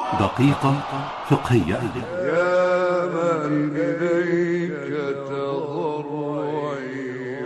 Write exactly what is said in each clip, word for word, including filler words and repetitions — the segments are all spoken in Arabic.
دقيقة فقهية. يا من إليك تضرعي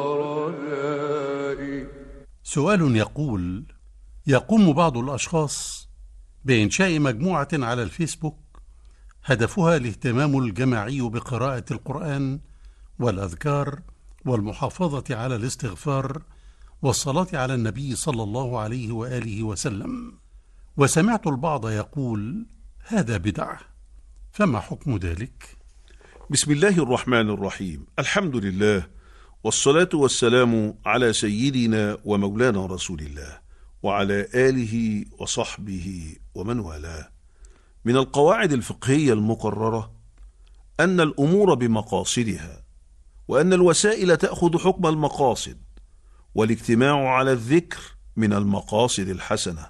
ورجائي. سؤال يقول: يقوم بعض الأشخاص بإنشاء مجموعة على الفيسبوك هدفها الاهتمام الجماعي بقراءة القرآن والأذكار والمحافظة على الاستغفار والصلاة على النبي صلى الله عليه وآله وسلم، وسمعت البعض يقول هذا بدعة، فما حكم ذلك؟ بسم الله الرحمن الرحيم. الحمد لله، والصلاة والسلام على سيدنا ومولانا رسول الله وعلى آله وصحبه ومن والاه. من القواعد الفقهية المقررة أن الأمور بمقاصدها، وأن الوسائل تأخذ حكم المقاصد، والاجتماع على الذكر من المقاصد الحسنة.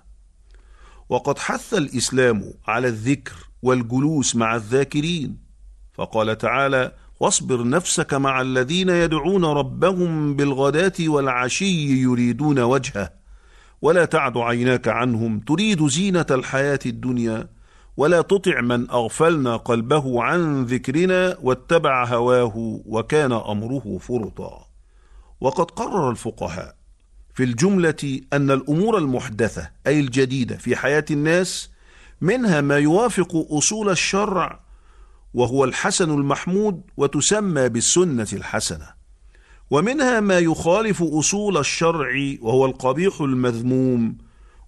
وقد حث الإسلام على الذكر والجلوس مع الذاكرين، فقال تعالى: واصبر نفسك مع الذين يدعون ربهم بالغداة والعشي يريدون وجهه ولا تعد عيناك عنهم تريد زينة الحياة الدنيا ولا تطع من أغفلنا قلبه عن ذكرنا واتبع هواه وكان أمره فرطا. وقد قرر الفقهاء في الجملة أن الأمور المحدثة أي الجديدة في حياة الناس منها ما يوافق أصول الشرع وهو الحسن المحمود وتسمى بالسنة الحسنة، ومنها ما يخالف أصول الشرع وهو القبيح المذموم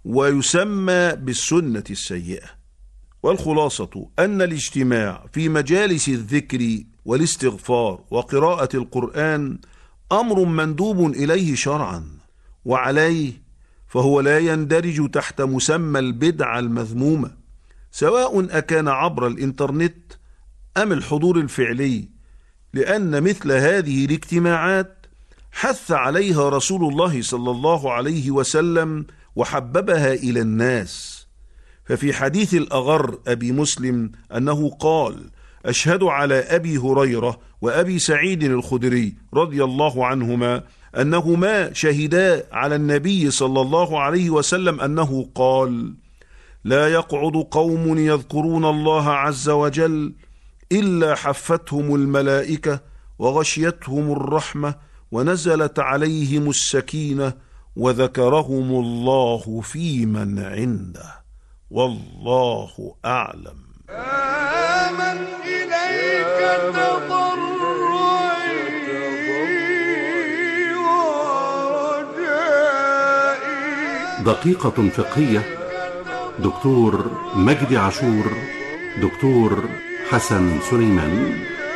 ويسمى بالسنة السيئة. والخلاصة أن الاجتماع في مجالس الذكر والاستغفار وقراءة القرآن أمر مندوب إليه شرعا، وعليه فهو لا يندرج تحت مسمى البدعة المذمومة، سواء أكان عبر الإنترنت أم الحضور الفعلي، لأن مثل هذه الاجتماعات حث عليها رسول الله صلى الله عليه وسلم وحببها إلى الناس. ففي حديث الأغر أبي مسلم أنه قال: أشهد على أبي هريرة وأبي سعيد الخدري رضي الله عنهما أنهما شهدا على النبي صلى الله عليه وسلم أنه قال: لا يقعد قوم يذكرون الله عز وجل إلا حفتهم الملائكة وغشيتهم الرحمة ونزلت عليهم السكينة وذكرهم الله في من عنده، والله أعلم. آمن إليك تضرعي ورجائي. دقيقة فقهية. دكتور مجدي عاشور، دكتور حسن سليمان.